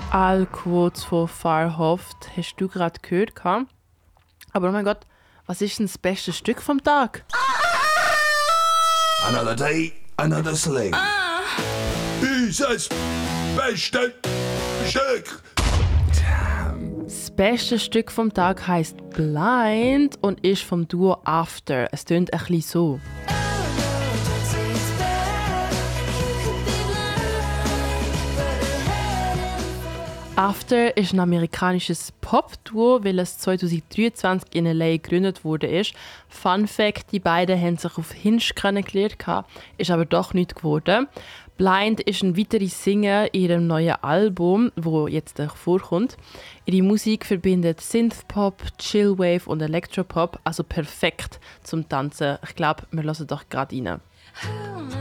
All Quotes von Farhoft hast du gerade gehört. Aber oh mein Gott, was ist denn das beste Stück vom Tag? Another day, another sling. Ist das beste Stück. Das beste Stück vom Tag heisst Blind und ist vom Duo After. Es tönt ein bisschen so. After ist ein amerikanisches Pop-Duo, welches 2023 in LA gegründet wurde. Fun Fact: Die beiden haben sich auf Hinge kennengelernt, ist aber doch nicht geworden. Blind ist ein weiterer Single in ihrem neuen Album, wo jetzt vorkommt. Ihre Musik verbindet Synthpop, Chillwave und Electropop, also perfekt zum Tanzen. Ich glaube, wir hören doch gerade rein.